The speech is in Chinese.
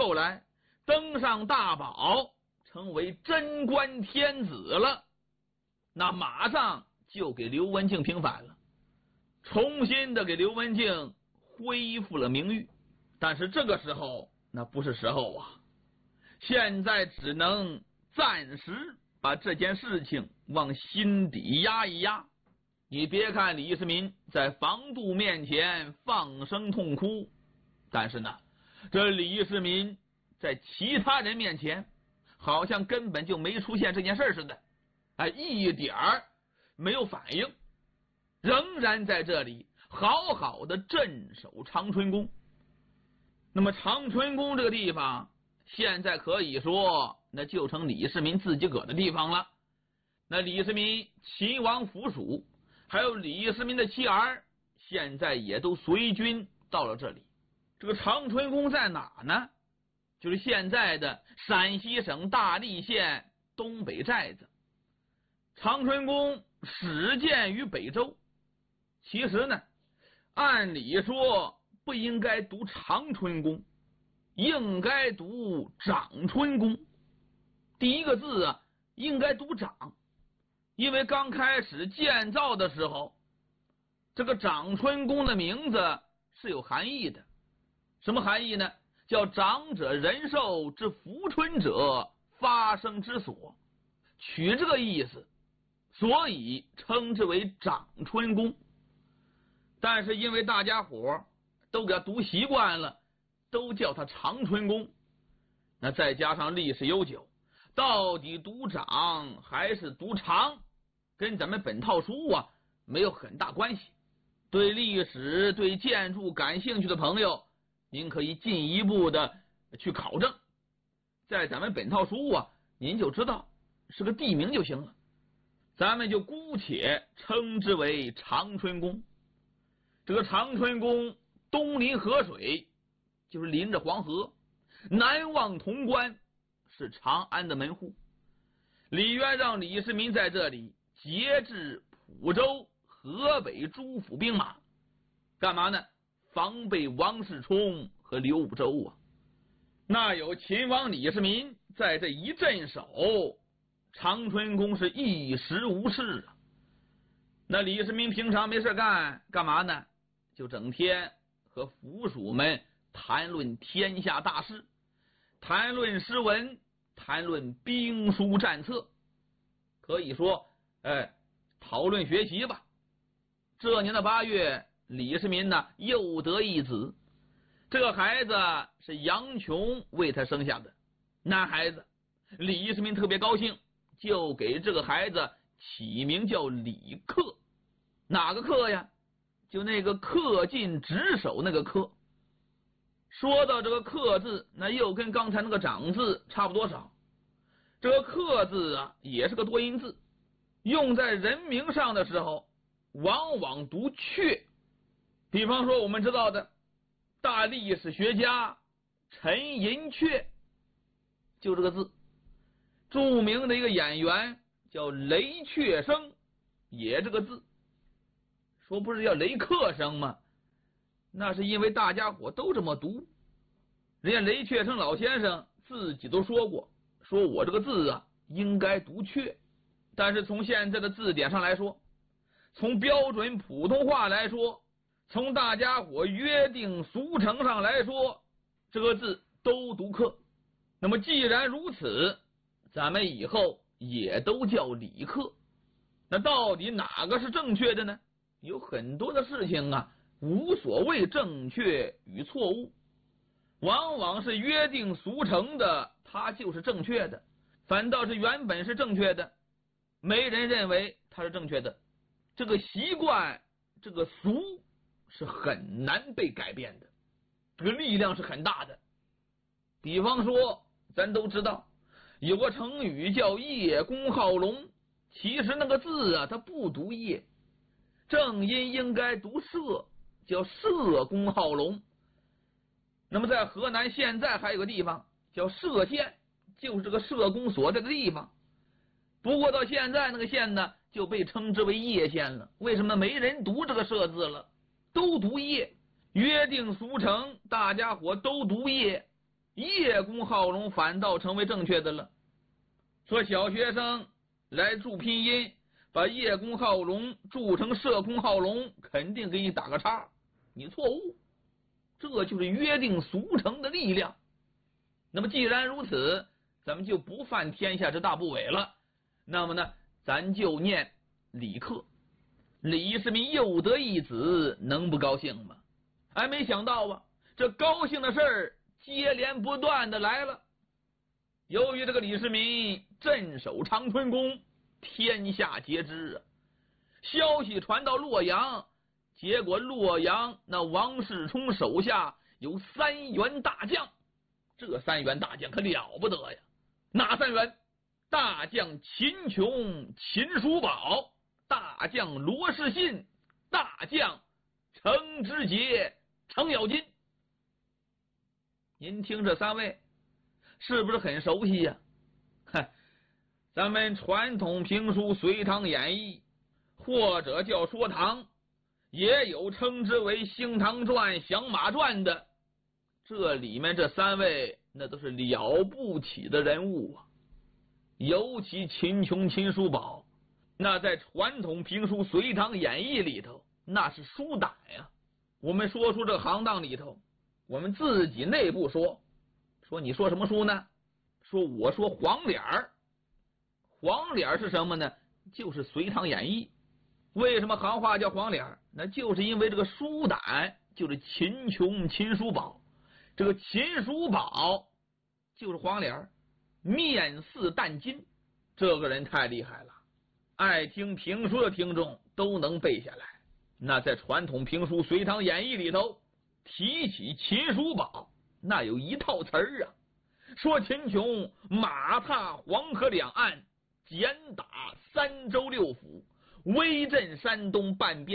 后来登上大宝，成为贞观天子了，那马上就给刘文静平反了，重新的给刘文静恢复了名誉。但是这个时候那不是时候啊，现在只能暂时把这件事情往心底压一压。你别看李世民在房度面前放声痛哭，但是呢，这李世民在其他人面前好像根本就没出现这件事似的，一点儿没有反应，仍然在这里好好的镇守长春宫。那么长春宫这个地方现在可以说那就成李世民自己个的地方了。那李世民秦王府属还有李世民的妻儿现在也都随军到了这里。这个长春宫在哪呢？就是现在的陕西省大荔县东北寨子。长春宫始建于北周，其实呢按理说不应该读长春宫，应该读长春宫。第一个字啊应该读长，因为刚开始建造的时候，这个长春宫的名字是有含义的。什么含义呢？叫长者仁寿之福春者发生之所，取这个意思，所以称之为长春宫。但是因为大家伙都给他读习惯了，都叫他长春宫，那再加上历史悠久，到底读长还是读长，跟咱们本套书啊没有很大关系。对历史对建筑感兴趣的朋友，您可以进一步的去考证，在咱们本套书啊您就知道是个地名就行了，咱们就姑且称之为长春宫。这个长春宫东临河水，就是临着黄河，南望潼关，是长安的门户。李渊让李世民在这里节制蒲州、河北诸府兵马，干嘛呢？防备王世充和刘武周啊。那有秦王李世民在这一镇守，长春宫是一时无事啊。那李世民平常没事干嘛呢？就整天和府属们谈论天下大事，谈论诗文，谈论兵书战策，可以说讨论学习吧。这年的8月，李世民呢又得一子，这个孩子是杨琼为他生下的男孩子。李世民特别高兴，就给这个孩子起名叫李克。哪个克呀？就那个恪尽职守那个恪。说到这个恪字，那又跟刚才那个长字差不多少。这个恪字啊也是个多音字，用在人名上的时候往往读阙。比方说我们知道的大历史学家陈寅恪，就这个字。著名的一个演员叫雷阙生，也这个字。说不是叫雷克生吗？那是因为大家伙都这么读。人家雷阙生老先生自己都说过，说我这个字啊应该读阙。但是从现在的字典上来说，从标准普通话来说，从大家伙约定俗成上来说，这个字都读克。那么既然如此，咱们以后也都叫李克。那到底哪个是正确的呢？有很多的事情啊无所谓正确与错误，往往是约定俗成的它就是正确的，反倒是原本是正确的没人认为它是正确的。这个习惯这个俗是很难被改变的，这个力量是很大的。比方说咱都知道有个成语叫叶公好龙，其实那个字啊它不读叶，正音应该读社，叫社公好龙。那么在河南现在还有个地方叫社县，就是这个社公所在的地方。不过到现在那个县呢就被称之为叶县了。为什么没人读这个社字了？都读叶，约定俗成，大家伙都读叶。 叶公好龙反倒成为正确的了。说小学生来注拼音，把叶公好龙注成社公好龙，肯定给你打个叉，你错误。这就是约定俗成的力量。那么既然如此，咱们就不犯天下之大不韪了。那么呢，咱就念李克。李世民又得一子，能不高兴吗？哎，没想到啊，这高兴的事儿接连不断的来了。由于这个李世民镇守长春宫，天下皆知啊。消息传到洛阳，结果洛阳那王世充手下有3员大将，这3员大将可了不得呀！哪3员？大将秦琼、秦叔宝，大将罗士信，大将程知节、程咬金。您听这3位是不是很熟悉呀？咱们传统评书《隋唐演义》或者叫说唐，也有称之为《兴唐传》《降马传》的。这里面这3位那都是了不起的人物啊。尤其秦琼、秦叔宝，那在传统评书《隋唐演义》里头那是书胆呀。我们说出这行当里头，我们自己内部说你说什么书呢？说我说黄脸儿。黄脸儿是什么呢？就是《隋唐演义》。为什么行话叫黄脸儿？那就是因为这个书胆就是秦琼、秦叔宝。这个秦叔宝就是黄脸儿，面似淡金，这个人太厉害了，爱听评书的听众都能背下来。那在传统评书《隋唐演义》里头提起秦叔宝，那有一套词儿啊，说秦琼马踏黄河两岸，简打3州6府，威震山东半边